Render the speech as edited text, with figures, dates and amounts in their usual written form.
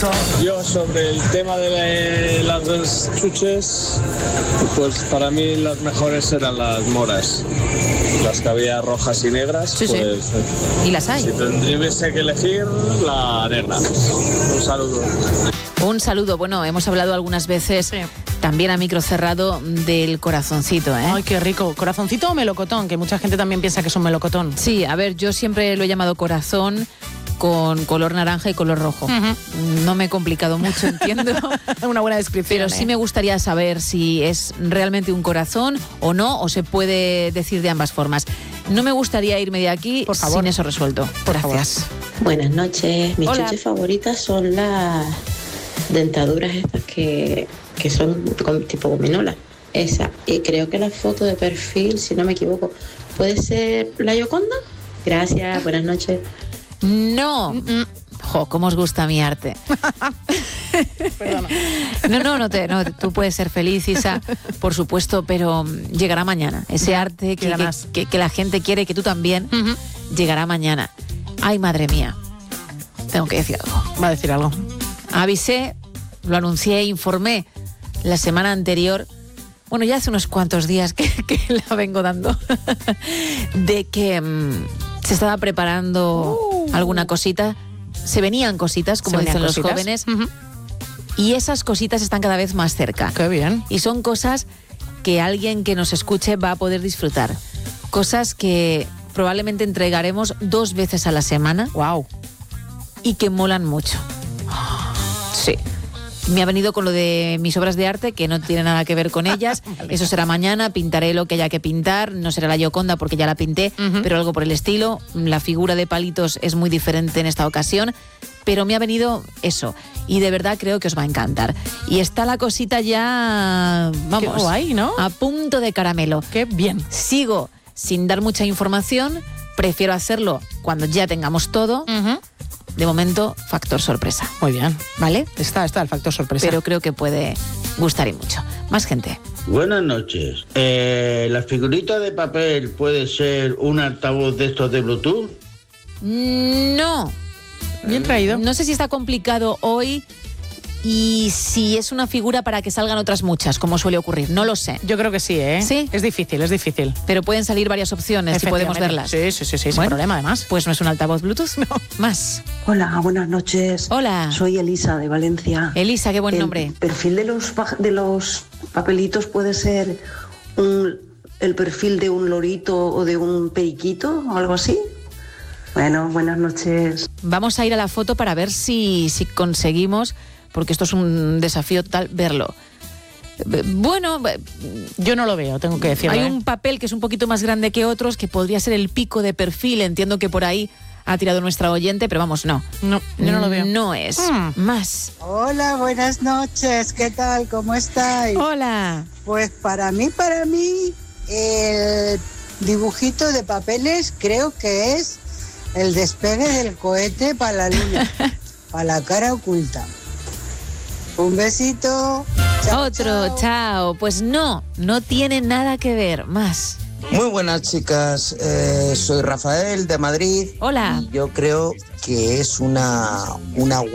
Yo sobre el tema de las dos chuches, pues para mí las mejores eran las moras. Las que había rojas y negras, Sí, pues sí. Y las hay. si tendríase que elegir, la negra. Un saludo. Un saludo. Bueno, hemos hablado algunas veces también a micro cerrado del corazoncito, ¿eh? Ay, qué rico. ¿Corazoncito o melocotón? Que mucha gente también piensa que es un melocotón. Sí, a ver, yo siempre lo he llamado corazón con color naranja y color rojo. No me he complicado mucho, entiendo. Una buena descripción. Pero sí me gustaría saber si es realmente un corazón o no, o se puede decir de ambas formas. No me gustaría irme de aquí sin eso resuelto. Gracias. Buenas noches. Mis Hola. chuches favoritas son las dentaduras estas que son tipo gominola. Esa. Y creo que la foto de perfil, si no me equivoco, ¿puede ser la Gioconda? Gracias, buenas noches. No. Jo, cómo os gusta mi arte. Perdona. No, tú puedes ser feliz, Isa, por supuesto, pero llegará mañana. Ese arte que la gente quiere, que tú también, llegará mañana. Ay, madre mía. Tengo que decir algo. Va a decir algo. Avisé, lo anuncié, informé la semana anterior, bueno, ya hace unos cuantos días que la vengo dando, de que se estaba preparando alguna cosita. Se venían cositas, como dicen los jóvenes, y esas cositas están cada vez más cerca. Qué bien. Y son cosas que alguien que nos escuche va a poder disfrutar. Cosas que probablemente entregaremos 2 veces a la semana. Wow. Y que molan mucho. Sí. Me ha venido con lo de mis obras de arte, que no tiene nada que ver con ellas. Vale. Eso será mañana, pintaré lo que haya que pintar. No será la Gioconda porque ya la pinté, pero algo por el estilo. La figura de palitos es muy diferente en esta ocasión, pero me ha venido eso. Y de verdad creo que os va a encantar. Y está la cosita ya, vamos, qué guay, ¿no? A punto de caramelo. Qué bien. Sigo sin dar mucha información. Prefiero hacerlo cuando ya tengamos todo. De momento, factor sorpresa. Muy bien. ¿Vale? Está el factor sorpresa. Pero creo que puede gustar y mucho. Más gente. Buenas noches. ¿La figurita de papel puede ser un altavoz de estos de Bluetooth? No. Bien traído. No sé si está complicado hoy y si es una figura para que salgan otras muchas, como suele ocurrir. No lo sé. Yo creo que sí, ¿eh? ¿Sí? Es difícil. Pero pueden salir varias opciones y podemos verlas. Sí, sin problema, además. Pues no es un altavoz Bluetooth, no. Más. Hola, buenas noches. Hola. Soy Elisa, de Valencia. Elisa, qué buen nombre. ¿El perfil de los papelitos puede ser el perfil de un lorito o de un periquito o algo así? Bueno, buenas noches. Vamos a ir a la foto para ver si conseguimos, porque esto es un desafío total, verlo. Bueno, yo no lo veo, tengo que decirlo. Hay un papel que es un poquito más grande que otros, que podría ser el pico de perfil. Entiendo que por ahí ha tirado nuestra oyente, pero vamos, no. No, yo no lo veo. No es. Más. Hola, buenas noches. ¿Qué tal? ¿Cómo estáis? Hola. Pues para mí, el dibujito de papeles creo que es el despegue del cohete para la luna, para la cara oculta. Un besito. Chao, Otro, chao. Pues no tiene nada que ver. Más. Muy buenas, chicas. Soy Rafael de Madrid. Hola. Y yo creo que es una